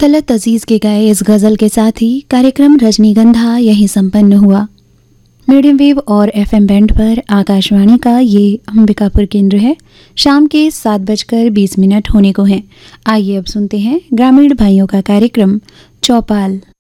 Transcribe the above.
तलत अजीज़ के गाए इस गज़ल के साथ ही कार्यक्रम रजनीगंधा यहीं संपन्न हुआ। मीडियम वेव और एफएम बैंड पर आकाशवाणी का ये अंबिकापुर केंद्र है। शाम के 7:20 होने को हैं। आइए अब सुनते हैं ग्रामीण भाइयों का कार्यक्रम चौपाल।